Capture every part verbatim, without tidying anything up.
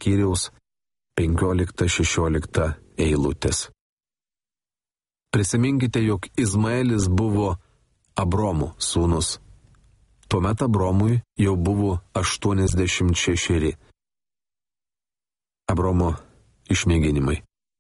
skyriaus penkiolikta šešiolikta eilutės. Prisiminkite, jog Izmaelis buvo Abromo sūnus. Tuomet Abromui jau buvo aštuoniasdešimt šešeri. Abromo išmėginimai.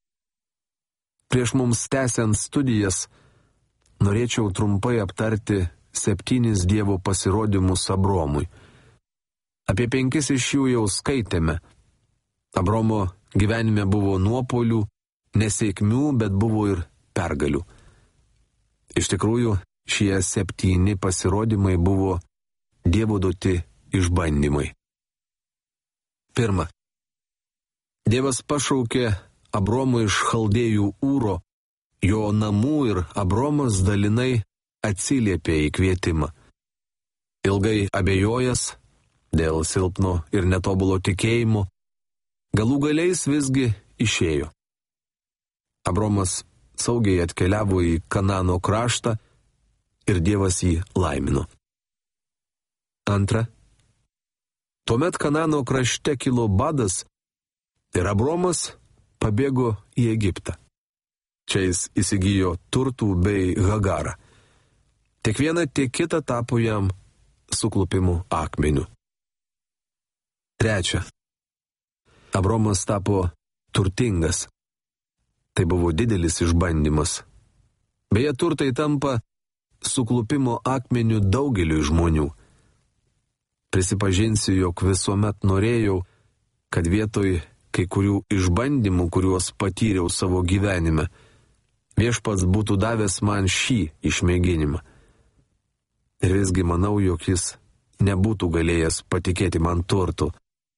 Prieš mums tęsiant studijas, norėčiau trumpai aptarti septynis Dievo pasirodymus Abromui. Apie penkis iš jų jau skaitėme. Abromo gyvenime buvo nuopuolių, nesėkmių, bet buvo ir pergalių. Iš tikrųjų, šie septyni pasirodymai buvo Dievo duoti išbandymai. Pirma. Dievas pašaukė Abromą iš Chaldėjų Ūro, jo namų, ir Abromas dalinai atsiliepė į kvietimą. Ilgai abejojęs, dėl silpno ir netobulo tikėjimo, galų galiais visgi išėjo. Abromas saugiai atkeliavo į Kanano kraštą ir Dievas jį laimino. Antra. Tuomet Kanano krašte kilo badas ir Abromas pabėgo į Egiptą. Čia jis įsigijo turtų bei Hagarą. Tiek viena, tiek kita tapo jam suklupimų akmeniu. Trečia. Abromas tapo turtingas. Tai buvo didelis išbandymas. Beje, turtai tampa suklupimo akmeniu daugeliu žmonių. Prisipažinsiu, jog visuomet norėjau, kad vietoj kai kurių išbandymų, kuriuos patyriau savo gyvenime, viešpats būtų davęs man šį išmėginimą. Ir visgi manau, jog jis nebūtų galėjęs patikėti man turtų.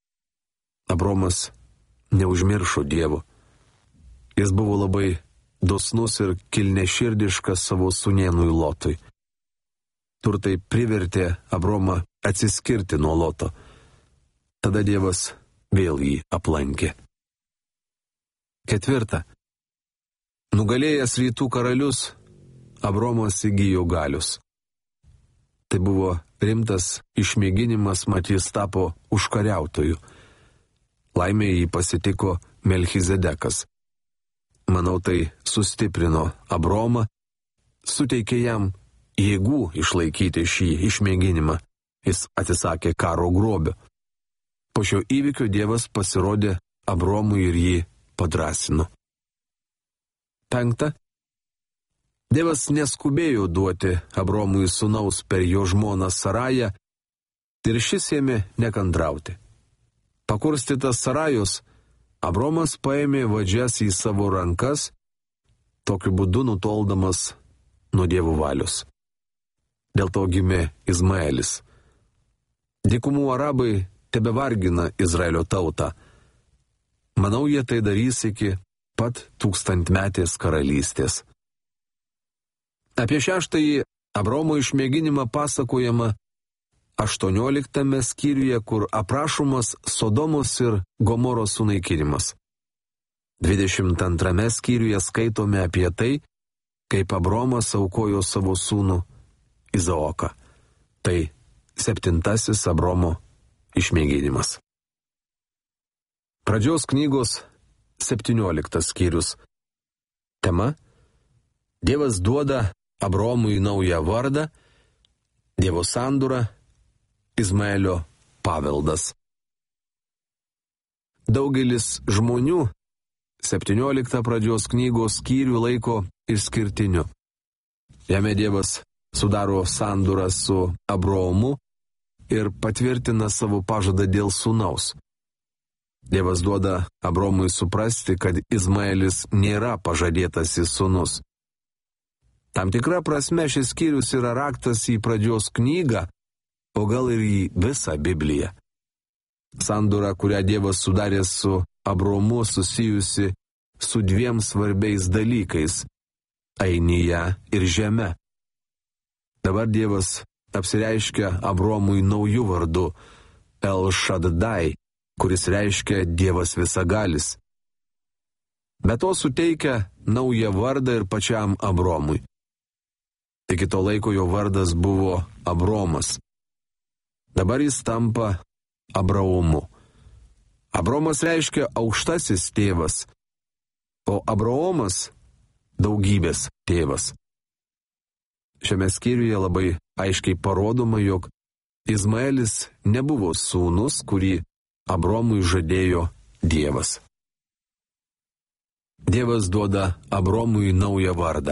Abromas neužmiršo Dievo. Jis buvo labai dosnus ir kilniaširdiškas savo sūnėnui Lotui. Turtai privertė Abromą atsiskirti nuo Loto. Tada Dievas vėl jį aplankė. Ketvirta. Nugalėjęs rytų karalius, Abromas įgijo galius. Tai buvo rimtas išmėginimas, mat jis tapo užkariautoju. Laimė jį pasitiko Melchizedekas. Manau, tai sustiprino Abromą, suteikė jam jėgų išlaikyti šį išmėginimą. Jis atsisakė karo grobio. Po šio įvykio Dievas pasirodė Abromui ir jį padrąsino. Penkta. Dievas neskubėjo duoti Abromui sūnaus per jo žmoną Sarają ir šis ėmė nekantrauti. Pakurstytas Sarajos, Abromas paėmė vadžias į savo rankas, tokiu būdu nutoldamas nuo Dievo valios. Dėl to gimė Izmaelis. Dykumų arabai tebevargina Izraelio tautą. Manau, jie tai darys iki pat tūkstantmetės karalystės. Apie šeštąjį Abromo išmėginimą pasakojama aštuonioliktame skyriuje, kur aprašomas Sodomos ir Gomoros sunaikinimas. dvidešimt antrame skyriuje skaitome apie tai, kaip Abromas aukojo savo sūnų Izaoką. Tai septintasis Abromo išmėginimas. Pradžios knygos septynioliktas skyrius. Tema: Dievas duoda Abromui naują vardą, Dievo sandūra, Izmaelio paveldas. Daugelis žmonių septynioliktą pradžios knygos skyrių laiko išskirtiniu. Jame Dievas sudaro sandūrą su Abromu ir patvirtina savo pažadą dėl sūnaus. Dievas duoda Abromui suprasti, kad Izmaelis nėra pažadėtasis sūnus. Tam tikra prasme šis skyrius yra raktas į pradžios knygą, o gal ir į visą Bibliją. Sandūra, kurią Dievas sudarė su Abromu, susijusi su dviem svarbiais dalykais – ainija ir žeme. Dabar Dievas apsireiškia Abromui naujų vardu – El Shaddai, kuris reiškia Dievas visagalis. Be to suteikia naują vardą ir pačiam Abromui. Iki to laiko jo vardas buvo Abromas. Dabar jis tampa Abraomu. Abromas reiškia aukštasis tėvas, o Abraomas daugybės tėvas. Šiame skyriuje labai aiškiai parodoma, jog Izmaelis nebuvo sūnus, kurį Abromui žadėjo Dievas. Dievas duoda Abromui naują vardą.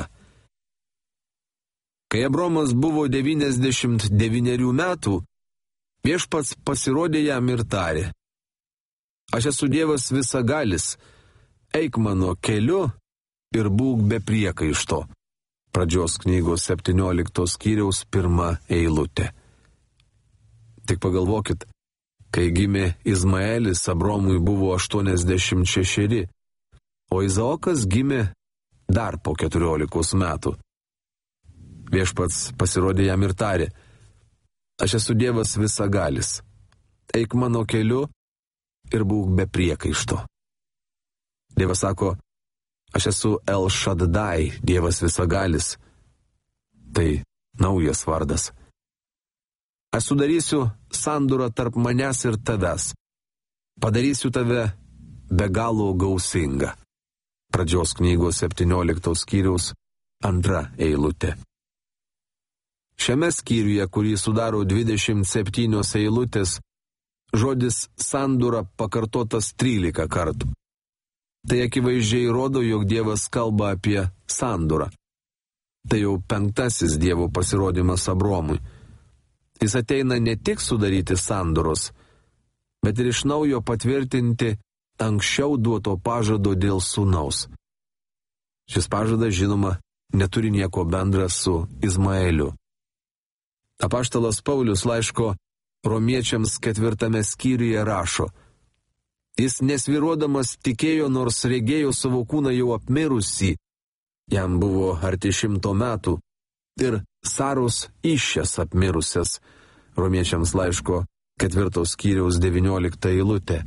Kai Abromas buvo devyniasdešimt devynerių metų, Viešpats pasirodė jam ir tarė: Aš esu Dievas visagalis, eik mano keliu ir būk be priekaišto. Pradžios knygos septynioliktos skyriaus pirma eilutė. Tik pagalvokit, kai gimė Izmaelis, Abromui buvo aštuoniasdešimt šešeri, o Izaokas gimė dar po keturiolikos metų. Viešpats pasirodė jam ir tarė: Aš esu Dievas visagalis, eik mano keliu ir būk be priekaišto. Dievas sako: Aš esu El Shaddai, Dievas visagalis. Tai naujas vardas. Aš sudarysiu sandūrą tarp manęs ir tavęs. Padarysiu tave be galo gausingą. Pradžios knygos septynioliktos skyriaus antra eilutė. Šiame skyriuje, kurį sudaro dvidešimt septynios eilutės, žodis sandūra pakartotas trylika kartų. Tai akivaizdžiai rodo, jog Dievas kalba apie sandūrą. Tai jau penktasis Dievo pasirodymas Abromui. Jis ateina ne tik sudaryti sandūros, bet ir iš naujo patvirtinti anksčiau duoto pažado dėl sūnaus. Šis pažadas, žinoma, neturi nieko bendra su Izmaeliu. Apaštalas Paulius laiško Romiečiams ketvirtame skyriuje rašo: Jis nesvyruodamas tikėjo, nors regėjo savo kūną jau apmirusį, jam buvo arti šimto metų, ir Saros įsčias apmirusias. Romiečiams laiško ketvirtos skyriaus devyniolikta eilutė.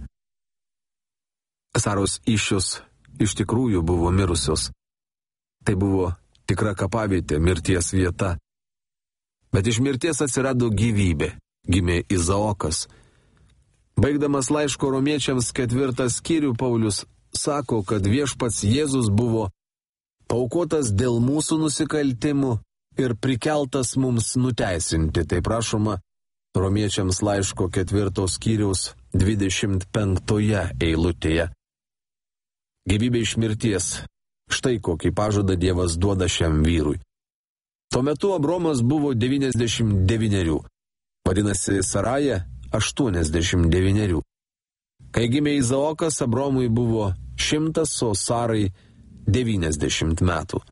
Saros įsčios iš tikrųjų buvo mirusios. Tai buvo tikra kapavietė, mirties vieta. Bet iš mirties atsirado gyvybė, gimė Izaokas. Baigdamas laiško Romiečiams ketvirtą skyrių, Paulius sako, kad Viešpats Jėzus buvo paaukotas dėl mūsų nusikaltimų ir prikeltas mums nuteisinti. Tai prašoma Romiečiams laiško ketvirtos skyriaus dvidešimt penktoje eilutėje. Gyvybė iš mirties. Štai kokį pažadą Dievas duoda šiam vyrui. Tuo metu Abromas buvo devyniasdešimt devynerių, vadinasi Saraja aštuoniasdešimt devynerių. Kai gimė Izaokas, Abromui buvo šimtas, o Sarai devyniasdešimt metų.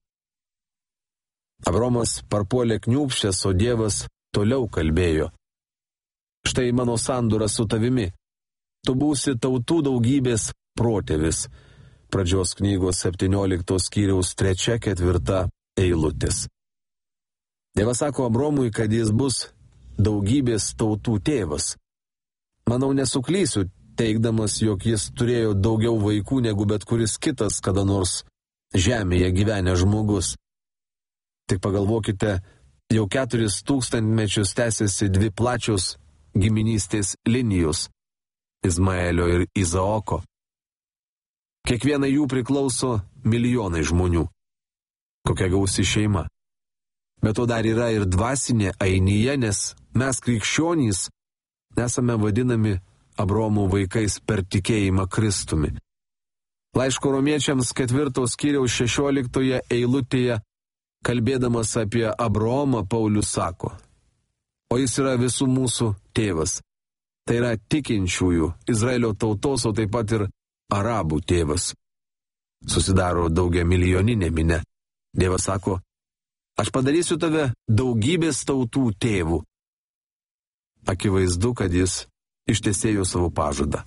Abromas parpuolė kniūbsčias, o Dievas toliau kalbėjo: Štai mano sandūra su tavimi, tu būsi tautų daugybės protėvis. Pradžios knygos septynioliktos skyriaus trečia, ketvirta eilutės. Dievas sako Abromui, kad jis bus daugybės tautų tėvas. Manau, nesuklysiu, teigdamas, jog jis turėjo daugiau vaikų negu bet kuris kitas kada nors žemėje gyvenęs žmogus. Tik pagalvokite, jau keturis tūkstantmečius tęsiasi dvi plačios giminystės linijos – Izmaelio ir Izaoko. Kiekvienai jų priklauso milijonai žmonių. Kokia gausi šeima. Bet to dar yra ir dvasinė ainija, nes mes krikščionys esame vadinami Abromo vaikais per tikėjimą Kristumi. Laiško Romiečiams ketvirtos skyriaus šešioliktoje eilutėje, kalbėdamas apie Abromą, Paulius sako: O jis yra visų mūsų tėvas. Tai yra tikinčiųjų, Izraelio tautos, o taip pat ir arabų tėvas. Susidaro daugia milijoninė minė. Dievas sako: Aš padarysiu tave daugybės tautų tėvų. Akivaizdu, kad jis ištesėjo savo pažadą.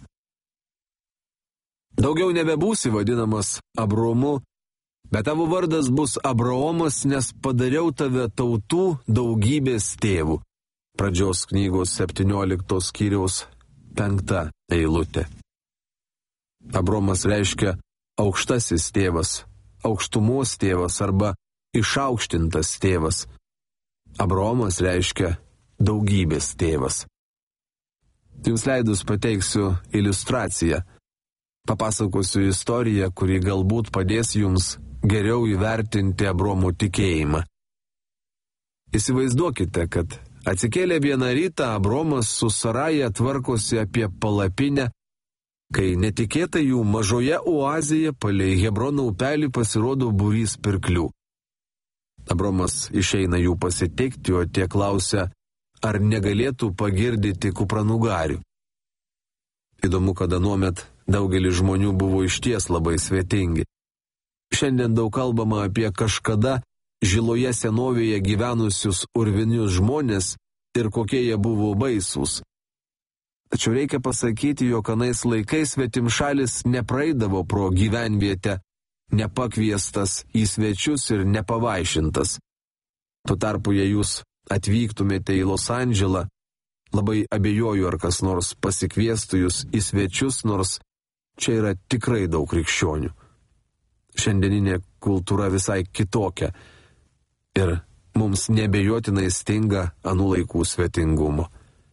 Daugiau nebebūsi vadinamas Abromu, bet tavo vardas bus Abraomas, nes padariau tave tautų daugybės tėvų. Pradžios knygos septynioliktos skyriaus penkta eilutė. Abromas reiškia aukštasis tėvas, aukštumos tėvas arba išaukštintas tėvas. Abromas reiškia daugybės tėvas. Jums leidus pateiksiu iliustraciją. Papasakosiu istoriją, kuri galbūt padės jums geriau įvertinti Abromo tikėjimą. Įsivaizduokite, kad atsikėlė vieną rytą Abromas su Saraja tvarkosi apie palapinę, kai netikėtai jų mažoje oazėje palei Hebrono upelį pasirodo būrys pirklių. Abromas išeina jų pasitikti, o tie klausia, ar negalėtų pagirdyti kupranugarių. Įdomu, kad anuomet daugelis žmonių buvo išties labai svetingi. Šiandien daug kalbama apie kažkada žiloje senovėje gyvenusius urvinius žmonės ir kokie jie buvo baisūs. Tačiau reikia pasakyti, jog anais laikais svetimšalis nepraeidavo pro gyvenvietę, nepakviestas į svečius ir nepavaišintas. Tuo tarpu, jei jūs atvyktumėte į Los Andželą, labai abejoju, ar kas nors pasikviestų jūs į svečius, nors čia yra tikrai daug krikščionių. Šiandieninė kultūra visai kitokia ir mums neabejotinai stinga anų laikų svetingumo.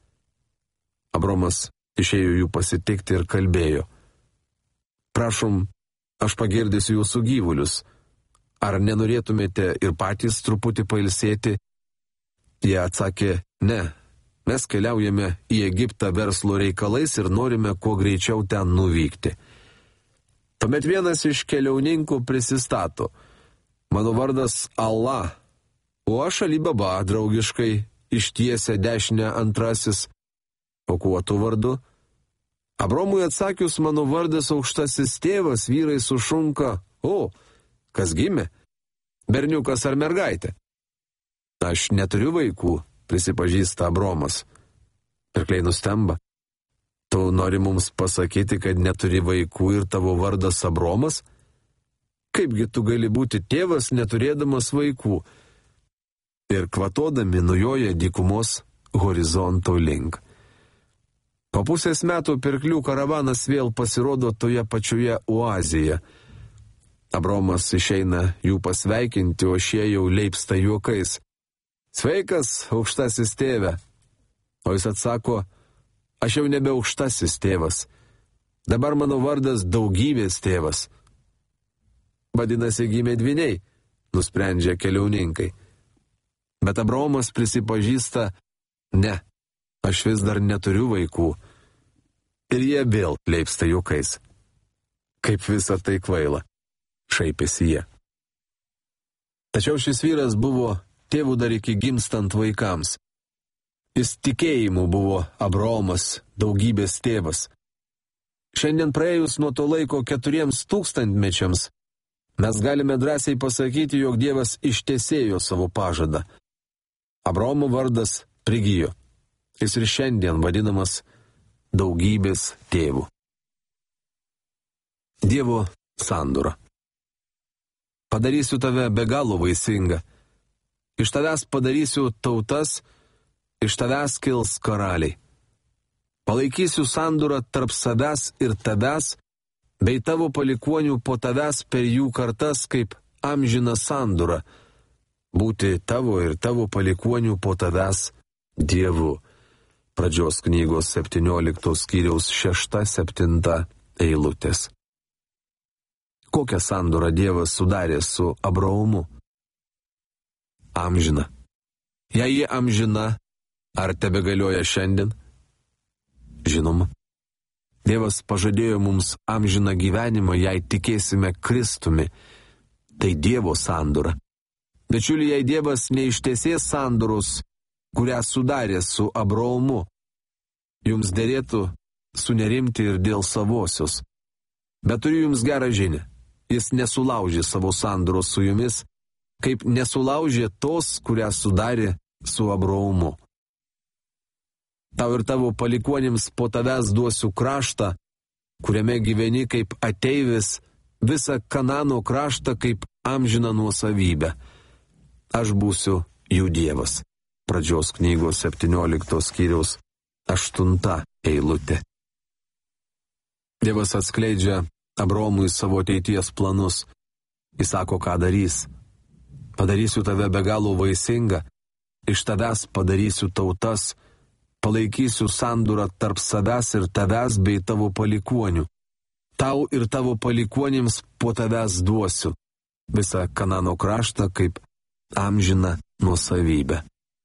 Abromas išėjo jų pasitikti ir kalbėjo. Prašom, aš pagirdysiu jūsų gyvulius. Ar nenorėtumėte ir patys truputį pailsėti? Jie atsakė, ne, mes keliaujame į Egiptą verslo reikalais ir norime kuo greičiau ten nuvykti. Tuomet vienas iš keliauninkų prisistato. Mano vardas Allah, o aš Ali Baba, draugiškai ištiesia dešinę antrasis. O kuo tu vardu? Abromui atsakius, mano vardas aukštasis tėvas, vyrai sušunka, o, kas gimė? Berniukas ar mergaitė? Aš neturiu vaikų, prisipažįsta Abromas. Pirkliai nustemba. Tu nori mums pasakyti, kad neturi vaikų ir tavo vardas Abromas? Kaipgi tu gali būti tėvas, neturėdamas vaikų? Ir kvatodami nujoja dykumos horizonto link. Po pusės metų pirklių karavanas vėl pasirodo toje pačioje oazėje. Abromas išeina jų pasveikinti, o šie jau leipsta juokais. Sveikas, aukštasis tėve. O jis atsako, aš jau nebe aukštasis tėvas. Dabar mano vardas daugybės tėvas. Vadinasi, gimė dvyniai, nusprendžia keliauninkai. Bet Abromas prisipažįsta, ne, aš vis dar neturiu vaikų. Ir jie vėl leipsta juokais. Kaip visa tai kvaila, šaipėsi jie. Tačiau šis vyras buvo tėvų dar iki gimstant vaikams. Jis tikėjimu buvo Abromas, daugybės tėvas. Šiandien praėjus nuo to laiko keturiems tūkstantmečiams, mes galime drąsiai pasakyti, jog Dievas ištesėjo savo pažadą. Abromo vardas prigijo. Jis ir šiandien vadinamas daugybės tėvų. Dievo sandora. Padarysiu tave be galo vaisingą. Iš tavęs padarysiu tautas, iš tavęs kils karaliai. Palaikysiu sandorą tarp savęs ir tavęs, bei tavo palikuonių po tavęs per jų kartas kaip amžina sandora, būti tavo ir tavo palikuonių po tavęs Dievu. Pradžios knygos septynioliktos skyriaus šešta septinta eilutės. Kokią sandorą Dievas sudarė su Abraomu? Amžina. Jei ji amžina, ar tebegalioja šiandien? Žinoma. Dievas pažadėjo mums amžiną gyvenimą, jei tikėsime Kristumi. Tai Dievo sandora. Bičiuli, jei Dievas neištesės sandoros, kurią sudarė su Abraomu, jums derėtų sunerimti ir dėl savosios. Bet turiu jums gerą žinią. Jis nesulaužė savo sandoros su jumis, kaip nesulaužė tos, kurią sudarė su Abraomu. Tau ir tavo palikuonims po tavęs duosiu kraštą, kuriame gyveni kaip ateivis, visą Kanano kraštą kaip amžiną nuosavybę. Aš būsiu jų Dievas. Pradžios knygos septynioliktos skyriaus aštunta eilutė. Dievas atskleidžia Abraomui savo ateities planus. Jis sako, ką darys. Padarysiu tave be galo vaisingą, iš tavęs padarysiu tautas, palaikysiu sandūrą tarp savęs ir tavęs bei tavo palikuonių. Tau ir tavo palikuonims po tavęs duosiu visą Kanano kraštą kaip amžiną nuosavybę.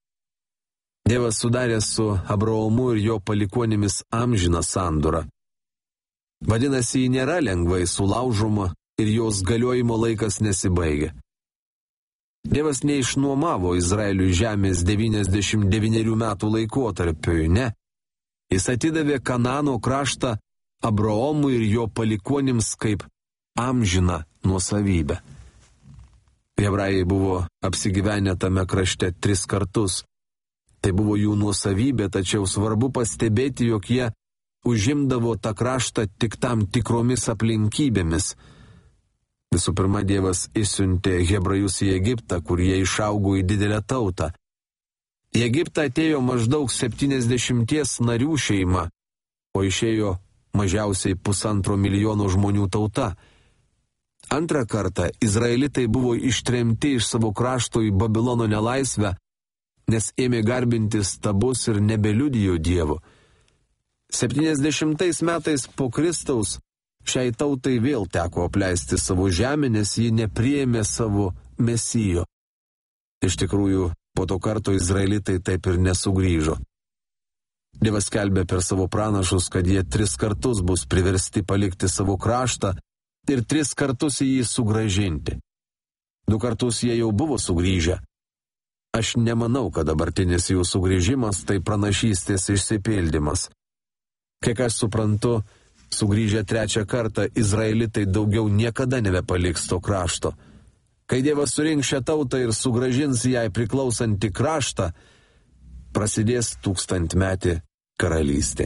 Dievas sudarė su Abraomu ir jo palikuonimis amžiną sandūrą. Vadinasi, ji nėra lengvai sulaužoma ir jos galiojimo laikas nesibaigia. Dievas neišnuomavo Izraeliui žemės devyniasdešimt devynerių metų laikotarpiui, ne. Jis atidavė Kanano kraštą Abraomui ir jo palikuonims kaip amžiną nuosavybę. Hebrajai buvo apsigyvenę tame krašte tris kartus. Tai buvo jų nuosavybė, tačiau svarbu pastebėti, jog jie užimdavo tą kraštą tik tam tikromis aplinkybėmis. Visų pirma, Dievas išsiuntė hebrajus į Egiptą, kur jie išaugo į didelę tautą. Į Egiptą atėjo maždaug septyniasdešimties narių šeima, o išėjo mažiausiai pusantro milijono žmonių tauta. Antrą kartą izraelitai buvo ištremti iš savo krašto į Babilono nelaisvę, nes ėmė garbinti stabus ir nebeliudijo Dievo. septyniasdešimtais metais po Kristaus šiai tautai vėl teko apleisti savo žemę, nes ji nepriėmė savo Mesijo. Iš tikrųjų, po to karto izraelitai taip ir nesugrįžo. Dievas skelbė per savo pranašus, kad jie tris kartus bus priversti palikti savo kraštą ir tris kartus į jį sugrąžinti. Du kartus jie jau buvo sugrįžę. Aš nemanau, kad dabartinis jų sugrįžimas tai pranašystės išsipildymas. Kiek aš suprantu, sugrįžę trečią kartą, izraelitai daugiau niekada nebepaliks to krašto. Kai Dievas surinks šią tautą ir sugrąžins jai priklausantį kraštą, prasidės tūkstantmetė karalystė.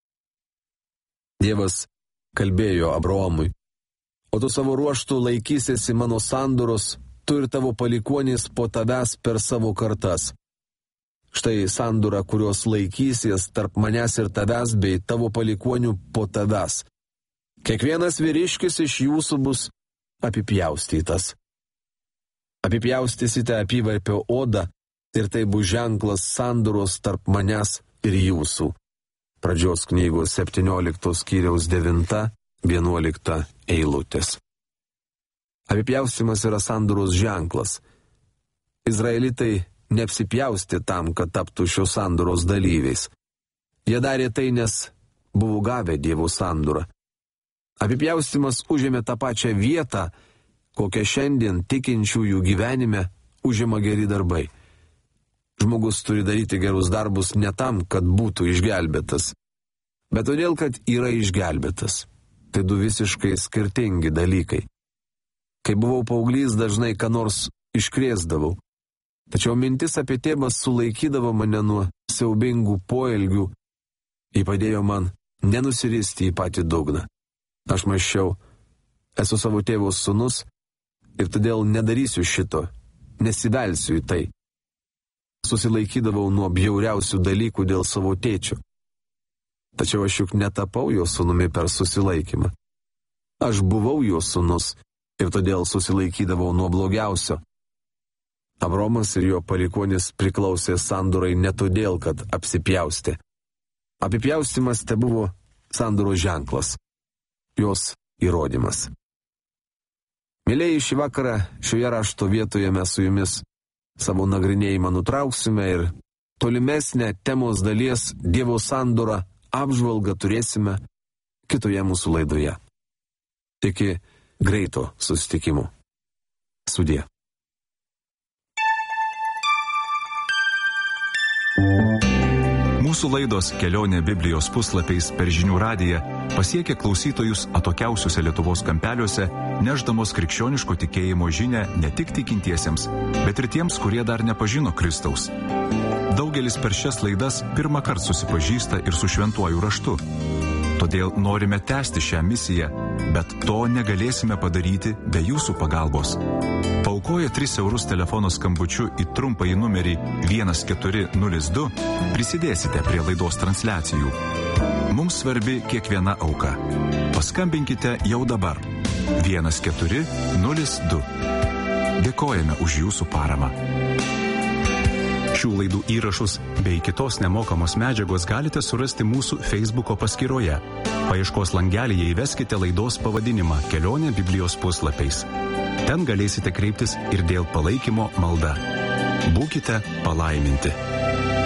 Dievas kalbėjo Abraomui: o tu savo ruoštų laikysiesi mano sandoros, tu ir tavo palikuonys po tavęs per savo kartas. Štai sandora, kurios laikysies tarp manęs ir tavęs bei tavo palikuonių po tavęs. Kiekvienas vyriškis iš jūsų bus apipjaustytas. Apipjaustysite apyvarpio odą ir tai bus ženklas sandoros tarp manęs ir jūsų. Pradžios knygos septynioliktos skyriaus devinta, vienuolikta eilutės. Apipjaustymas yra sandoros ženklas. Izraelitai neapsipjausti tam, kad taptų šios sandoros dalyviais. Jie darė tai, nes buvo gavę Dievo sandorą. Apipjaustymas užėmė tą pačią vietą, kokią šiandien tikinčiųjų gyvenime užima geri darbai. Žmogus turi daryti gerus darbus ne tam, kad būtų išgelbėtas, bet todėl, kad yra išgelbėtas. Tai du visiškai skirtingi dalykai. Kai buvau paauglys, dažnai ką nors iškrėsdavau. Tačiau mintis apie tėvą sulaikydavo mane nuo siaubingų poelgių. Ji padėjo man nenusiristi į patį dugną. Aš mąsčiau, esu savo tėvo sūnus ir todėl nedarysiu šito, nesivelsiu į tai. Susilaikydavau nuo bjauriausių dalykų dėl savo tėčio. Tačiau aš juk netapau jo sūnumi per susilaikymą. Aš buvau jo sūnus ir todėl susilaikydavau nuo blogiausio. Abraomas ir jo palikuonis priklausė sandorai ne todėl, kad apsipjaustė. Apipjaustymas te buvo sandoros ženklas, jos įrodymas. Mėlėjai, šį vakarą šioje rašto vietoje mes su jumis savo nagrinėjimą nutrauksime ir tolimesnę temos dalies Dievo sandorą apžvalgą turėsime kitoje mūsų laidoje. Iki greito susitikimo. Sudie. Mūsų laidos Kelionė Biblijos puslapiais per žinių radiją pasiekia klausytojus atokiausiuose Lietuvos kampeliuose, nešdamos krikščioniško tikėjimo žinią ne tik tikintiesiems, bet ir tiems, kurie dar nepažino Kristaus. Daugelis per šias laidas pirmą kartą susipažįsta ir su šventuoju raštu. Todėl norime tęsti šią misiją, bet to negalėsime padaryti be jūsų pagalbos. Paaukoję tris eurus telefono skambučiu į trumpąjį numerį vienas keturi nulis du prisidėsite prie laidos transliacijų. Mums svarbi kiekviena auka. Paskambinkite jau dabar. vienas keturi nulis du. Dėkojame už jūsų paramą. Šių laidų įrašus bei kitos nemokamos medžiagos galite surasti mūsų Facebooko paskyroje. Paieškos langelyje įveskite laidos pavadinimą Kelionė Biblijos puslapiais. Ten galėsite kreiptis ir dėl palaikymo malda. Būkite palaiminti.